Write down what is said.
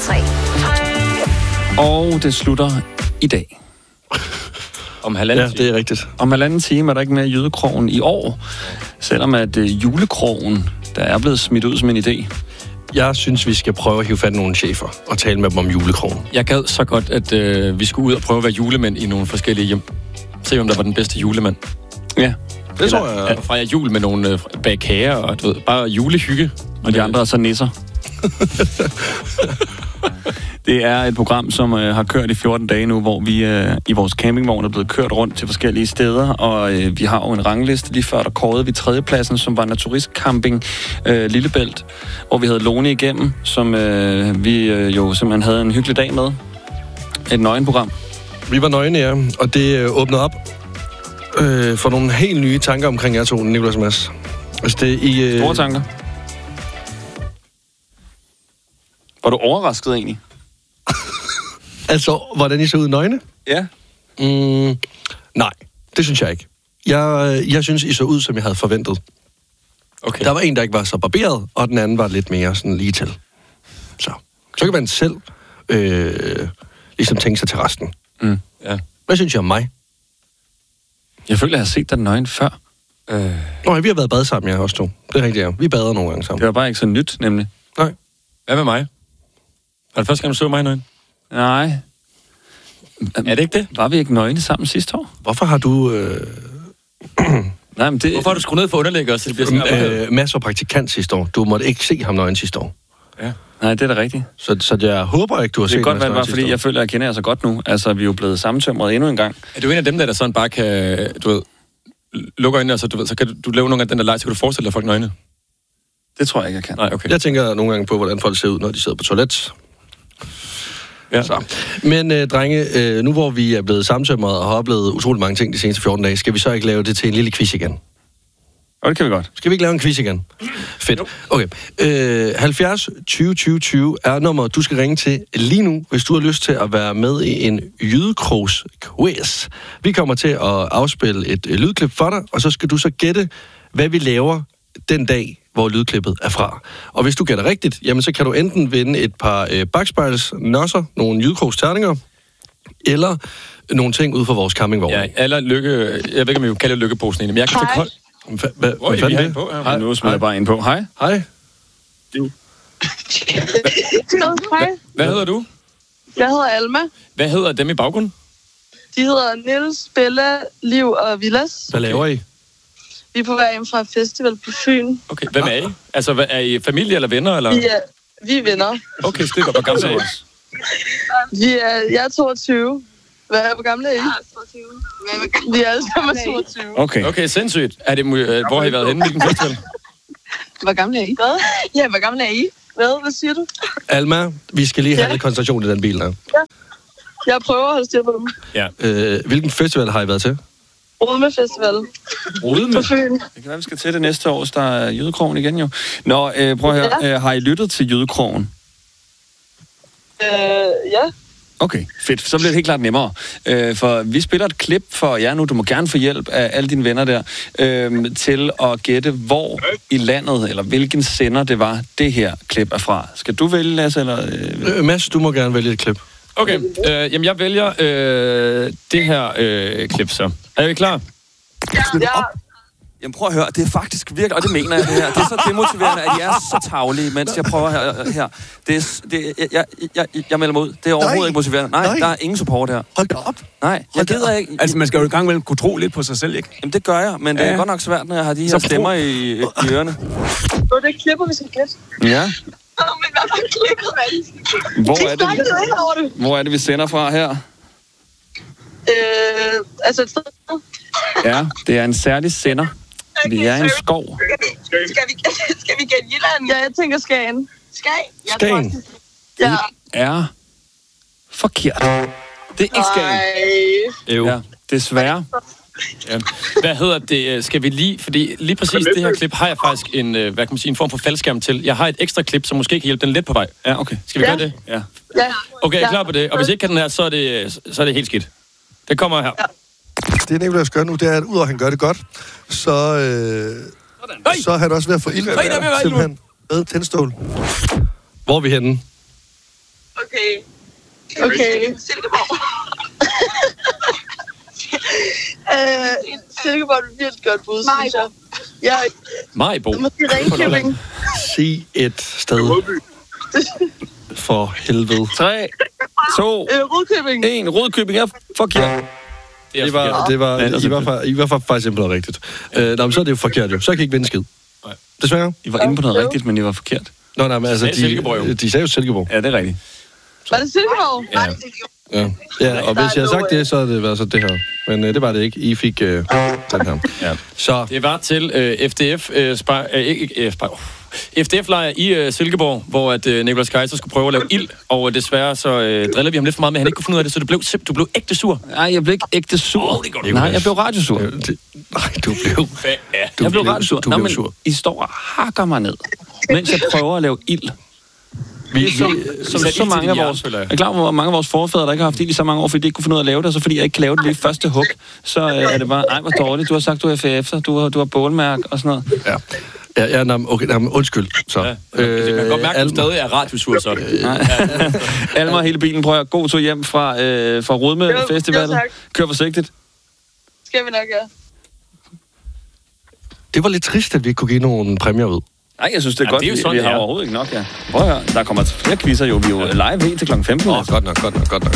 P3. Og det slutter i dag. Om halvanden time. Ja, det er rigtigt. Om halvanden time er der ikke mere Jydekrogen i år, selvom at julekrogen, der er blevet smidt ud som en idé. Jeg synes, vi skal prøve at hive fat i nogle chefer og tale med dem om julekrogen. Jeg gad så godt, at vi skulle ud og prøve at være julemænd i nogle forskellige hjem. Se, om der var den bedste julemand. Ja. Det tror jeg. At fejre jul med nogle bag kager og du ved, bare julehygge. Og de andre er så nisser. Det er et program, som har kørt i 14 dage nu, hvor vi i vores campingvogn er blevet kørt rundt til forskellige steder, og vi har jo en rangliste. Lige før der kårede vi tredjepladsen, som var naturistcamping Lillebælt, hvor vi havde Lone igennem, som vi jo simpelthen havde en hyggelig dag med. Et nøgenprogram. Vi var nøgne, ja, og det åbnede op for nogle helt nye tanker omkring jer to, Nicolas og Mads. Altså det i Store tanker. Var du overrasket egentlig? Altså, hvordan I så ud nøgne? Ja. Nej, det synes jeg ikke. Jeg synes, I så ud, som jeg havde forventet. Okay. Der var en, der ikke var så barberet, og den anden var lidt mere sådan lige til. Så kan man selv ligesom tænke sig til resten. Ja. Hvad synes I om mig? Jeg føler, jeg har set dig nøgen før. Nå, vi har været bad sammen, jeg også to. Det er rigtigt, ja. Vi bader nogle gange sammen. Det var bare ikke så nyt, nemlig. Nej. Hvad med mig? Var det første gang, du så mig nøgen? Nej. Er det ikke det? Var vi ikke nøgne sammen sidste år? Hvorfor har du... Nej, men det... Hvorfor har du skruet ned for underlæg også, så det bliver sådan masser af praktikant sidste år. Du måtte ikke se ham nøgen sidste år. Ja. Nej, det er da rigtigt. Så jeg håber ikke, du har set Det kan godt være, Mads bare fordi jeg føler, at jeg kender jer så godt nu. Altså, vi er jo blevet sammentømret endnu en gang. Er du en af dem, der sådan bare kan, du ved, lukke øjnene, og så kan du lave nogle af den der leg, så kan du forestille dig folk nøgne? Det tror jeg ikke, jeg kan. Nej, okay. Jeg tænker nogle gange på, hvordan folk ser ud, når de sidder på toilet. Ja. Så. Men drenge, nu hvor vi er blevet sammentømret og har oplevet utrolig mange ting de seneste 14 dage, skal vi så ikke lave det til en lille quiz igen? Og det kan vi godt. Skal vi ikke lave en quiz igen? Fedt. Okay. 70 20 20 20 er nummeret, du skal ringe til lige nu, hvis du har lyst til at være med i en Jydekrogs-quiz. Vi kommer til at afspille et lydklip for dig, og så skal du så gætte, hvad vi laver den dag, hvor lydklippet er fra. Og hvis du gætter rigtigt, jamen så kan du enten vinde et par bakspejls nosser, nogle Jydekrogs terninger, eller nogle ting ud fra vores campingvogn. Ja, eller lykke... Jeg ved ikke, om vi kan kalde det lykkeposen egentlig, men jeg kan tage kold... Hvad fanden er det? Hej. Nu smider jeg bare ind på. Hej. Hej. Hej, Hvad hedder du? jeg hedder Alma. Hvad hedder dem i baggrunden? De hedder Niels, Bella, Liv og Vilas. Hvad laver I? Vi er på vej hjem fra en festival på Fyn. Okay, hvem er I? Altså, er I familie eller venner? Eller? Vi er venner. Okay, skide godt. Hvor gamle er I? Jeg er 22. Hvor gamle er I? 22. Vi er alle sammen 22. Okay. Okay, sindssygt. Hvor har I været henne? Hvilken festival? Hvor gamle er I? Hvad? Ja, hvor gamle er I? Hvad siger du? Alma, vi skal lige have lidt koncentration i den bil der. Jeg prøver at holde styr på dem. Ja. Hvilken festival har I været til? Rødme Festival. Rødme? På Fyn. Det kan være, vi skal til det næste år, der er Jydekrogen igen jo. Nå, prøv at høre. Har I lyttet til Jydekrogen? Ja. Okay, fedt. Så bliver det helt klart nemmere. For vi spiller et klip for jer nu. Du må gerne få hjælp af alle dine venner der til at gætte, hvor i landet, eller hvilken sender det var, det her klip er fra. Skal du vælge, Lasse? Eller, Mads, du må gerne vælge et klip. Okay, jamen jeg vælger det her klip så. Er I klar? Ja. Jamen prøv at høre, det er faktisk virkelig, og det mener jeg det her. Det er så demotiverende, at I er så tavlige, mens jeg prøver her. Jeg melder mig ud. Det er overhovedet ikke motiverende. Nej, der er ingen support her. Hold da op. Nej, jeg gider ikke. Altså, man skal jo i gang med at kunne tro lidt på sig selv, ikke? Jamen det gør jeg, men det er godt nok svært, når jeg har de her stemmer i ørerne. Så det klipper, vi skal gætte. Ja. Men hvad var klippet, Hvor er det, vi sender fra her? Altså et sted. Ja, det er en særlig sender. Vi er i en skov. Skal vi gætte Jylland? Ja, jeg tænker Skagen. Skagen? Ja. Er forkert. Det er ikke Skagen. Ja, desværre. Ja. Hvad hedder det? Skal vi lige... Fordi lige præcis det her klip har jeg faktisk en form for faldskærm til. Jeg har et ekstra klip, som måske kan hjælpe den lidt på vej. Ja, okay. Skal vi gøre det? Ja. Okay, jeg er klar på det. Og hvis ikke kan den her, så er det helt skidt. Det kommer her. Det Nicolas gør nu, det er, at udover at han gør det godt, så er han også ved at få ild simpelthen med tændstål. Hvor er vi henne? Okay. Silkeborg. Silkeborg er virkelig et godt bud, synes jeg. Maribo. Måske Ringkøbing. Sig et sted. For helvede. 3, 2, Rudkøbing. 1. Rudkøbing er forkert. I var faktisk inde på noget rigtigt. Nå, men så er det jo forkert jo. Så kan I ikke vinde skid. Nej. Desværre. I var inde på noget rigtigt, men I var forkert. Nå, nej, men altså, de sagde jo Silkeborg. Ja, det er rigtigt. Var det Silkeborg? Ja, og hvis jeg har sagt det, så har det været så det her. Men det var det ikke. I fik den her. Ja. Så Det var til FDF-lejr i Silkeborg, hvor at Nicolas Kaiser skulle prøve at lave ild, og desværre så drillede vi ham lidt for meget, men han ikke kunne finde ud af det, så du blev ægte sur. Nej, jeg blev ikke ægte sur. Nej, jeg blev radiosur. nej, du blev... Jeg blev radiosur. Du blev sur. I står og hakker mig ned, mens jeg prøver at lave ild. Så mange af vores... Jeg er klar over, hvor mange af vores forfædre, der ikke har haft ild i så mange år, fordi de ikke kunne finde ud af at lave det, og så fordi jeg ikke kan lave det lige første hug, så er det bare, hvor dårligt. Du har sagt, du er FF, du har bålmærk og sådan noget. Ja, undskyld. Så. Ja. Det kan godt mærke, at du stadig er radiosur, så. Alma og hele bilen, prøver god tur hjem fra Rødme Festivalet. Kør forsigtigt. Skal vi nok, ja. Det var lidt trist, at vi ikke kunne give nogle præmier ud. Nej, jeg synes, det er godt. Det er jo sådan, vi har overhovedet ikke nok, ja. Prøv at høre, der kommer flere quizzer jo. Vi er jo live helt til kl. 15. Godt nok.